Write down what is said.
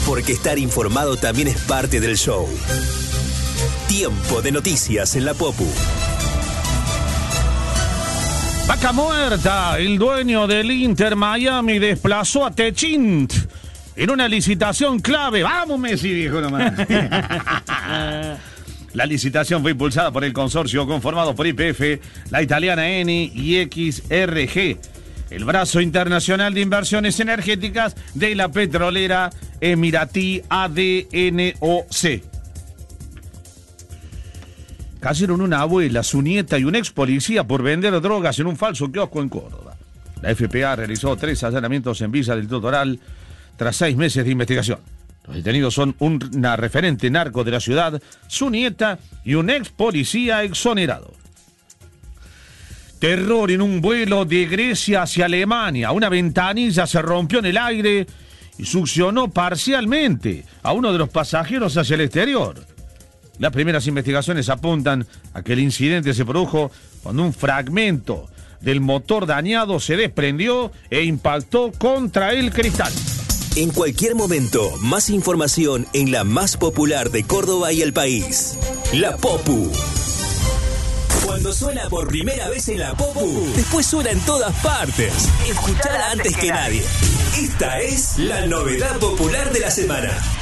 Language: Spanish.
porque estar informado también es parte del show. Tiempo de noticias en la Popu. Vaca muerta, el dueño del Inter Miami desplazó a Techint en una licitación clave. ¡Vamos, Messi!, dijo nomás. La licitación fue impulsada por el consorcio conformado por YPF, la italiana Eni y XRG, el brazo internacional de inversiones energéticas de la petrolera emiratí ADNOC. Cayeron una abuela, su nieta y un ex policía por vender drogas en un falso kiosco en Córdoba. La FPA realizó 3 allanamientos en Villa del Totoral tras 6 meses de investigación. Los detenidos son una referente narco de la ciudad, su nieta y un ex policía exonerado. Terror en un vuelo de Grecia hacia Alemania. Una ventanilla se rompió en el aire y succionó parcialmente a uno de los pasajeros hacia el exterior. Las primeras investigaciones apuntan a que el incidente se produjo cuando un fragmento del motor dañado se desprendió e impactó contra el cristal. En cualquier momento, más información en la más popular de Córdoba y el país. La Popu. Cuando suena por primera vez en la Popu, después suena en todas partes. Escuchala antes que nadie. Esta es la novedad popular de la semana.